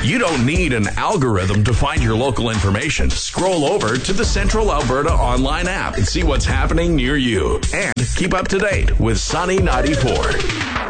You don't need an algorithm to find your local information. Scroll over to the Central Alberta online app and see what's happening near you. And keep up to date with Sunny 94.